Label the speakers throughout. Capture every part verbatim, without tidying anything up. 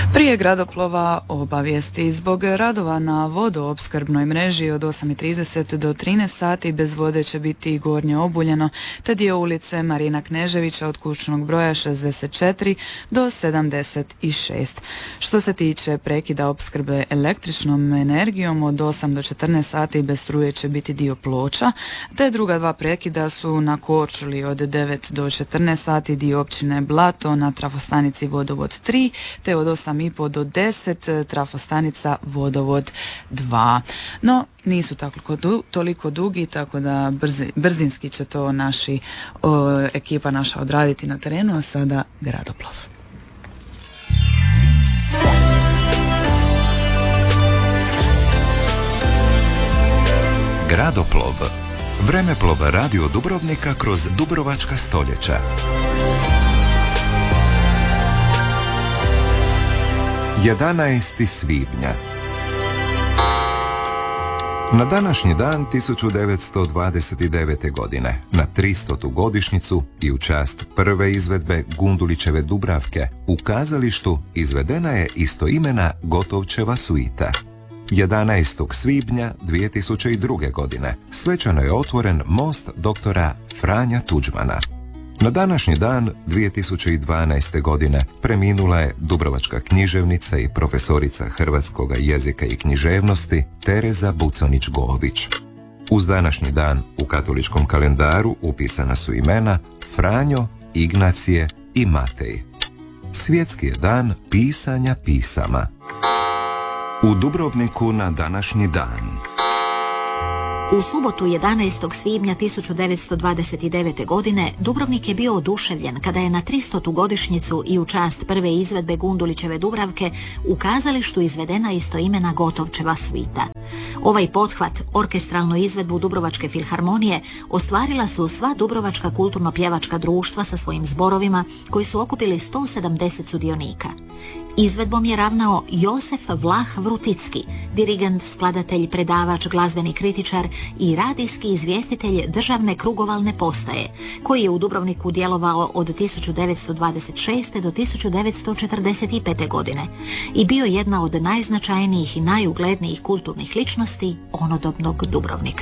Speaker 1: Prije gradoplova obavijesti. Zbog radova na vodoopskrbnoj mreži od osam i trideset do trinaest sati bez vode će biti Gornje Obuljeno, te dio ulice Marina Kneževića od kućnog broja šezdeset četiri do sedamdeset šest. Što se tiče prekida opskrbe električnom energijom od osam do četrnaest sati bez struje će biti dio Ploča, te druga dva prekida su na Korčuli od devet do četrnaest sati dio općine Blato na trafostanici Vodovod tri, te od osam i po do deset trafostanica Vodovod dva. No, nisu tako du, toliko dugi, tako da brzi, brzinski će to naši o, ekipa naša odraditi na terenu, a sada gradoplov.
Speaker 2: Gradoplov. Vremeplov radio Dubrovnika kroz dubrovačka stoljeća. jedanaesti svibnja. Na današnji dan tisuću devetsto dvadeset devete. godine, na tristotu godišnjicu i u čast prve izvedbe Gundulićeve Dubravke, u kazalištu izvedena je istoimena Gotovčeva suita. jedanaestog svibnja dvije tisuće druge. godine svečano je otvoren most doktora Franja Tuđmana. Na današnji dan dvije tisuće dvanaeste. godine preminula je dubrovačka književnica i profesorica hrvatskoga jezika i književnosti Tereza Buconić-Gović. Uz današnji dan u katoličkom kalendaru upisana su imena Franjo, Ignacije i Matej. Svjetski je dan pisanja pisama. U Dubrovniku na današnji dan.
Speaker 3: U subotu jedanaestog svibnja tisuću devetsto dvadeset devete. godine Dubrovnik je bio oduševljen kada je na tristotu godišnjicu i u čast prve izvedbe Gundulićeve Dubravke u kazalištu izvedena istoimena Gotovčeva suita. Ovaj pothvat, orkestralnu izvedbu Dubrovačke filharmonije, ostvarila su sva dubrovačka kulturno-pjevačka društva sa svojim zborovima koji su okupili sto sedamdeset sudionika. Izvedbom je ravnao Josef Vlah Vruticki, dirigent, skladatelj, predavač, glazbeni kritičar i radijski izvjestitelj državne krugovalne postaje, koji je u Dubrovniku djelovao od tisuću devetsto dvadeset šeste. do tisuću devetsto četrdeset pete. godine i bio jedna od najznačajnijih i najuglednijih kulturnih ličnosti onodobnog Dubrovnika.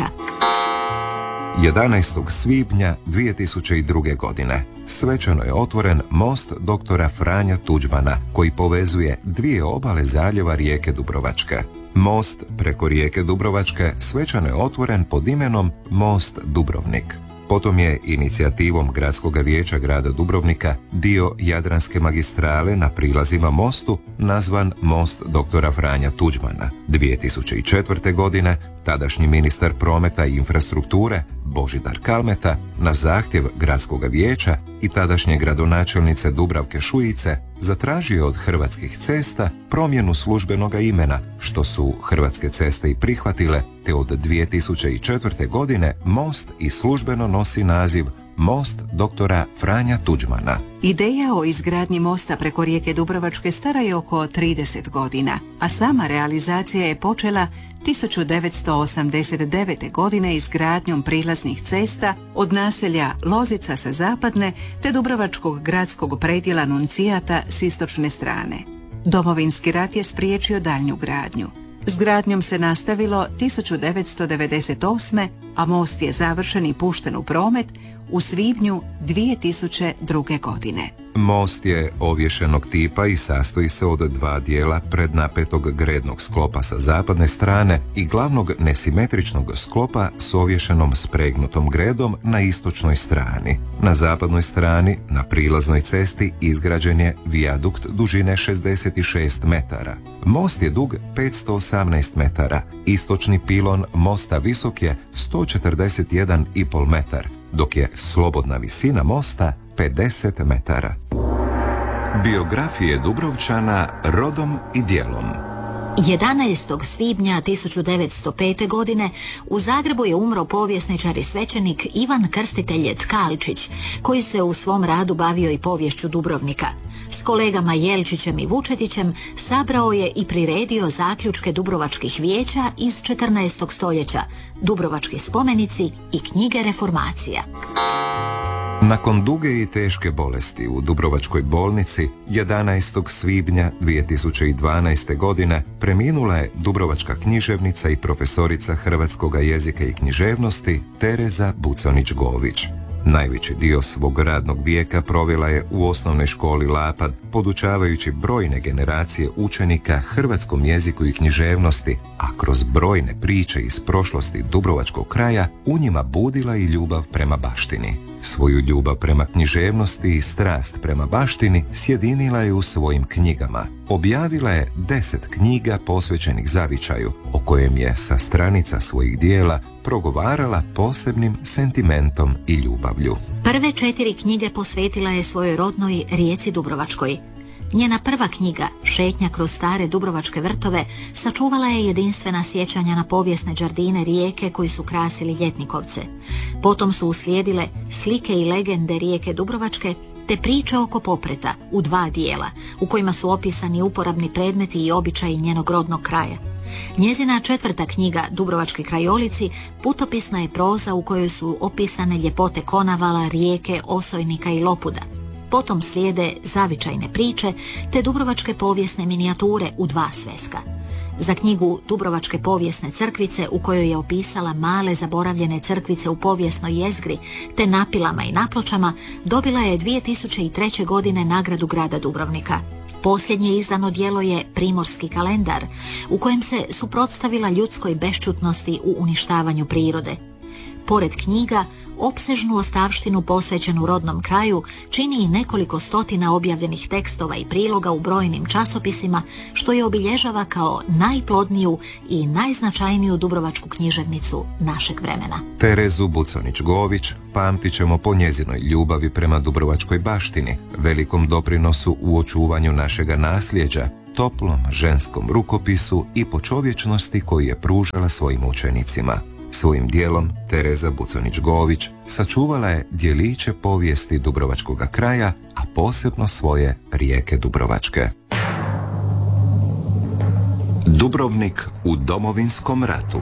Speaker 2: jedanaestog svibnja dvije tisuće druge. godine svečano je otvoren most doktora Franja Tuđmana koji povezuje dvije obale zaljeva rijeke Dubrovačke. Most preko rijeke Dubrovačke svečano je otvoren pod imenom Most Dubrovnik. Potom je inicijativom Gradskog vijeća grada Dubrovnika dio Jadranske magistrale na prilazima mostu nazvan Most doktora Franja Tuđmana. dvije tisuće četvrte. godine tadašnji ministar prometa i infrastrukture Božidar Kalmeta na zahtjev Gradskog vijeća i tadašnje gradonačelnice Dubravke Šuice zatražio od Hrvatskih cesta promjenu službenoga imena, što su Hrvatske ceste i prihvatile, te od dvije tisuće četvrte. godine most i službeno nosi naziv Most doktora Franja Tuđmana.
Speaker 4: Ideja o izgradnji mosta preko rijeke Dubrovačke stara je oko trideset godina, a sama realizacija je počela tisuću devetsto osamdeset devete. godine izgradnjom prilaznih cesta od naselja Lozica sa zapadne te Dubrovačkog gradskog predjela Nuncijata s istočne strane. Domovinski rat je spriječio daljnju gradnju. S gradnjom se nastavilo tisuću devetsto devedeset osme. a most je završen i pušten u promet u svibnju dvije tisuće druge. godine.
Speaker 2: Most je ovješenog tipa i sastoji se od dva dijela prednapetog grednog sklopa sa zapadne strane i glavnog nesimetričnog sklopa s ovješenom spregnutom gredom na istočnoj strani. Na zapadnoj strani, na prilaznoj cesti, izgrađen je vijadukt dužine šezdeset šest metara. Most je dug petsto osamnaest metara, istočni pilon mosta visok je sto četrdeset jedan i pol metar, dok je slobodna visina mosta pedeset metara. Biografije Dubrovčana rodom i djelom.
Speaker 3: jedanaestog svibnja tisuću devetsto pete. godine u Zagrebu je umro povjesničar i svećenik Ivan Krstitelj Tkalčić, koji se u svom radu bavio i poviješću Dubrovnika. S kolegama Jelčićem i Vučetićem sabrao je i priredio zaključke dubrovačkih vijeća iz četrnaestog. stoljeća, dubrovački spomenici i knjige reformacija.
Speaker 2: Nakon duge i teške bolesti u Dubrovačkoj bolnici jedanaestog svibnja dvije tisuće dvanaeste. godine preminula je dubrovačka književnica i profesorica hrvatskog jezika i književnosti Tereza Buconić-Gović. Najveći dio svog radnog vijeka provela je u osnovnoj školi Lapad, podučavajući brojne generacije učenika hrvatskom jeziku i književnosti, a kroz brojne priče iz prošlosti dubrovačkog kraja u njima budila i ljubav prema baštini. Svoju ljubav prema književnosti i strast prema baštini sjedinila je u svojim knjigama. Objavila je deset knjiga posvećenih zavičaju, o kojem je sa stranica svojih dijela progovarala posebnim sentimentom i ljubavlju.
Speaker 3: Prve četiri knjige posvetila je svojoj rodnoj Rijeci Dubrovačkoj. Njena prva knjiga, Šetnja kroz stare dubrovačke vrtove, sačuvala je jedinstvena sjećanja na povijesne džardine Rijeke koji su krasili Ljetnikovce. Potom su uslijedile Slike i legende Rijeke Dubrovačke te Priče oko Popreta u dva dijela, u kojima su opisani uporabni predmeti i običaji njenog rodnog kraja. Njezina četvrta knjiga, Dubrovački krajolici, putopisna je proza u kojoj su opisane ljepote Konavala, Rijeke, Osojnika i Lopuda. Potom slijede zavičajne priče te dubrovačke povijesne minijature u dva sveska. Za knjigu Dubrovačke povijesne crkvice, u kojoj je opisala male zaboravljene crkvice u povijesnoj jezgri te napilama i napločama, dobila je dvije tisuće treće. godine nagradu grada Dubrovnika. Posljednje izdano djelo je Primorski kalendar, u kojem se suprotstavila ljudskoj bešćutnosti u uništavanju prirode. Pored knjiga, opsežnu ostavštinu posvećenu rodnom kraju čini i nekoliko stotina objavljenih tekstova i priloga u brojnim časopisima, što je obilježava kao najplodniju i najznačajniju dubrovačku književnicu našeg vremena.
Speaker 2: Terezu Buconić-Gović pamtit ćemo po njezinoj ljubavi prema dubrovačkoj baštini, velikom doprinosu u očuvanju našega nasljeđa, toplom ženskom rukopisu i po čovječnosti koju je pružala svojim učenicima. Svojim dijelom Tereza Buconić-Gović sačuvala je djeliće povijesti dubrovačkoga kraja, a posebno svoje Rijeke Dubrovačke. Dubrovnik u Domovinskom ratu.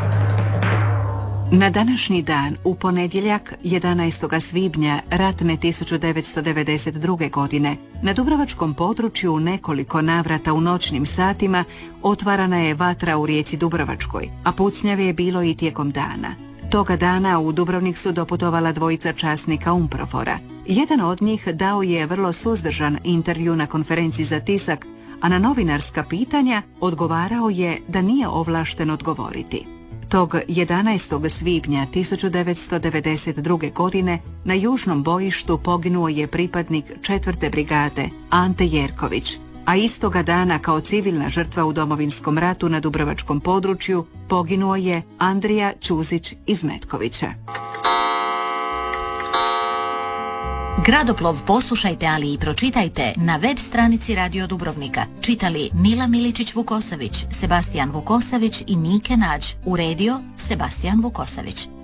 Speaker 4: Na današnji dan, u ponedjeljak, jedanaestog svibnja ratne tisuću devetsto devedeset druge. godine, na dubrovačkom području u nekoliko navrata u noćnim satima otvarana je vatra u Rijeci Dubrovačkoj, a pucnjave je bilo i tijekom dana. Toga dana u Dubrovnik su doputovala dvojica časnika UNPROFOR-a. Jedan od njih dao je vrlo suzdržan intervju na konferenciji za tisak, a na novinarska pitanja odgovarao je da nije ovlašten odgovoriti. Tog jedanaestog svibnja tisuću devetsto devedeset druge. godine na južnom bojištu poginuo je pripadnik četvrte brigade Ante Jerković, a istoga dana kao civilna žrtva u Domovinskom ratu na dubrovačkom području poginuo je Andrija Ćuzić iz Metkovića.
Speaker 3: Gradoplov poslušajte, ali i pročitajte na web stranici Radio Dubrovnika. Čitali Mila Miličić-Vukosavić, Sebastijan Vukosavić i Nike Nađ. Uredio Sebastijan Vukosavić.